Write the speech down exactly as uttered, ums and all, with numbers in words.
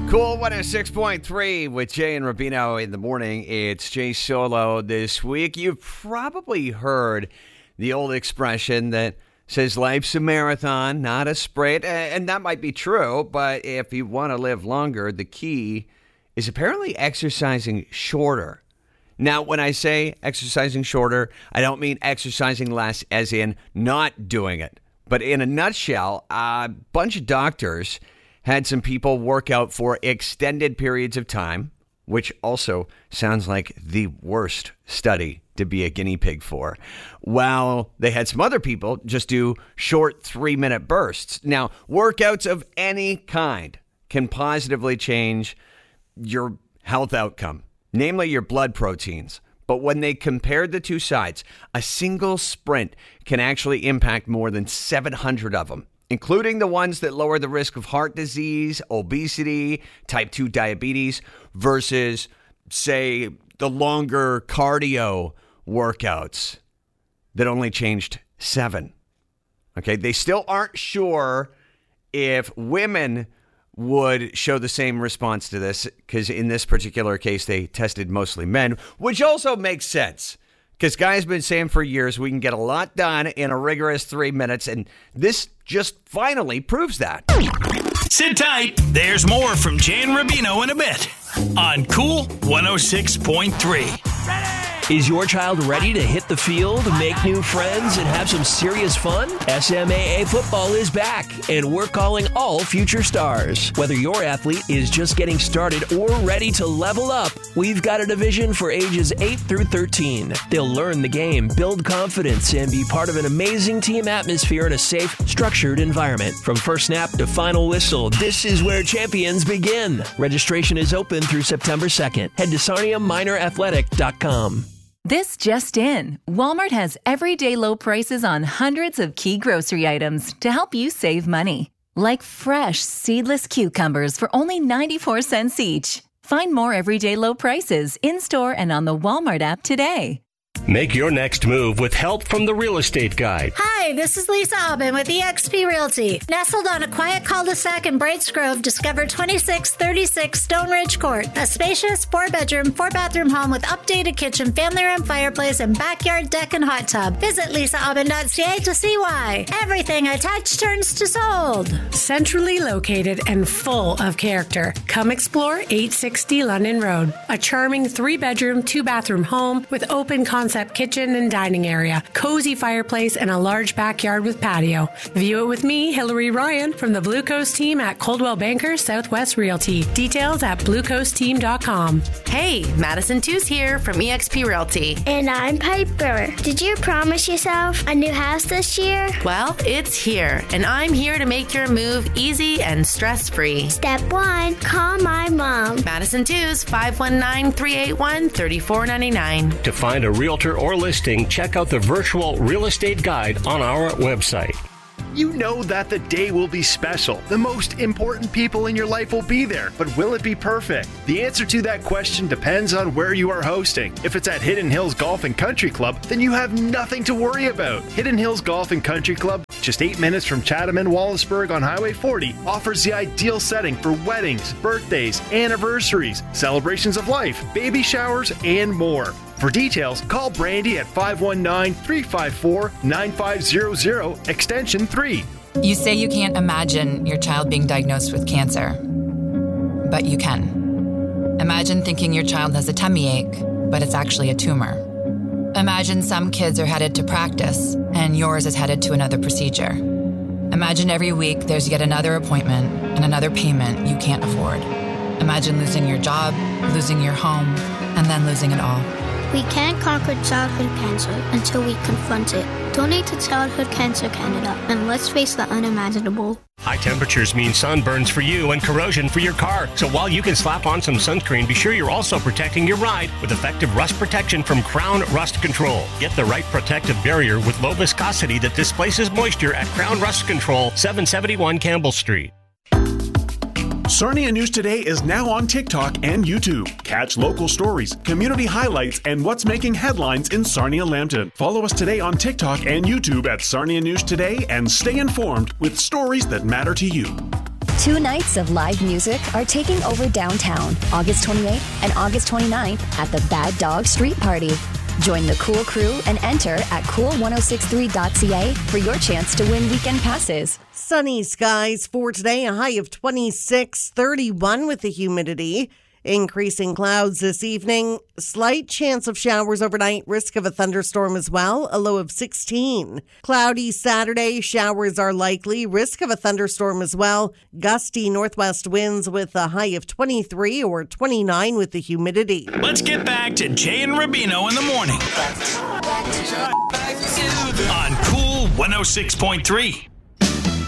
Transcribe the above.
Cool one oh six point three with Jay and Rubino in the morning. It's Jay Solo this week. You've probably heard the old expression that says life's a marathon, not a sprint. And that might be true, but if you want to live longer, the key is apparently exercising shorter. Now, when I say exercising shorter, I don't mean exercising less as in not doing it. But in a nutshell, a bunch of doctors had some people work out for extended periods of time, which also sounds like the worst study to be a guinea pig for, while they had some other people just do short three-minute bursts. Now, workouts of any kind can positively change your health outcome, namely your blood proteins. But when they compared the two sides, a single sprint can actually impact more than seven hundred of them, including the ones that lower the risk of heart disease, obesity, type two diabetes, versus, say, the longer cardio workouts that only changed seven. Okay, they still aren't sure if women would show the same response to this, because in this particular case, they tested mostly men, which also makes sense. Because guys have been saying for years we can get a lot done in a rigorous three minutes, and this just finally proves that. Sit tight. There's more from Jay and Rubino in a bit on Cool one oh six point three. Ready? Is your child ready to hit the field, make new friends, and have some serious fun? S M A A football is back, and we're calling all future stars. Whether your athlete is just getting started or ready to level up, we've got a division for ages eight through thirteen. They'll learn the game, build confidence, and be part of an amazing team atmosphere in a safe, structured environment. From first snap to final whistle, this is where champions begin. Registration is open through September second. Head to sarnia minor athletic dot com. This just in. Walmart has everyday low prices on hundreds of key grocery items to help you save money. Like fresh, seedless cucumbers for only ninety-four cents each. Find more everyday low prices in-store and on the Walmart app today. Make your next move with help from the Real Estate Guide. Hi, this is Lisa Aubin with E X P Realty. Nestled on a quiet cul-de-sac in Brights Grove, discover twenty-six thirty-six Stone Ridge Court, a spacious four-bedroom, four-bathroom home with updated kitchen, family room, fireplace, and backyard deck and hot tub. Visit lisa aubin dot c a to see why. Everything I touch turns to sold. Centrally located and full of character. Come explore eight sixty London Road, a charming three-bedroom, two-bathroom home with open concept kitchen and dining area, cozy fireplace, and a large backyard with patio. View it with me, Hillary Ryan, from the Blue Coast team at Coldwell Banker Southwest Realty. Details at blue coast team dot com. Hey, Madison Tooze here from E X P Realty. And I'm Piper. Did you promise yourself a new house this year? Well, it's here, and I'm here to make your move easy and stress-free. Step one, call my mom. Madison Tooze, five one nine, three eight one, three four nine nine. To find a realtor or listing, check out the virtual real estate guide on our website. You know that the day will be special. The most important people in your life will be there, but will it be perfect? The answer to that question depends on where you are hosting. If it's at Hidden Hills Golf and Country Club, then you have nothing to worry about. Hidden Hills Golf and Country Club, just eight minutes from Chatham and Wallaceburg on Highway forty, offers the ideal setting for weddings, birthdays, anniversaries, celebrations of life, baby showers, and more. For details, call Brandy at five one nine, three five four, nine five zero zero, extension three. You say you can't imagine your child being diagnosed with cancer, but you can. Imagine thinking your child has a tummy ache, but it's actually a tumor. Imagine some kids are headed to practice, and yours is headed to another procedure. Imagine every week there's yet another appointment and another payment you can't afford. Imagine losing your job, losing your home, and then losing it all. We can't conquer childhood cancer until we confront it. Donate to Childhood Cancer Canada, and let's face the unimaginable. High temperatures mean sunburns for you and corrosion for your car. So while you can slap on some sunscreen, be sure you're also protecting your ride with effective rust protection from Crown Rust Control. Get the right protective barrier with low viscosity that displaces moisture at Crown Rust Control, seven seventy-one Campbell Street. Sarnia News Today is now on TikTok and YouTube. Catch local stories, community highlights, and what's making headlines in Sarnia-Lambton. Follow us today on TikTok and YouTube at Sarnia News Today and stay informed with stories that matter to you. Two nights of live music are taking over downtown, August twenty-eighth and August twenty-ninth at the Bad Dog Street Party. Join the Cool Crew and enter at cool ten sixty-three dot c a for your chance to win weekend passes. Sunny skies for today, a high of twenty-six, thirty-one with the humidity. Increasing clouds this evening, slight chance of showers overnight, risk of a thunderstorm as well, a low of sixteen. Cloudy Saturday, showers are likely, risk of a thunderstorm as well. Gusty northwest winds with a high of twenty-three or twenty-nine with the humidity. Let's get back to Jay and Rubino in the morning on Cool one oh six point three.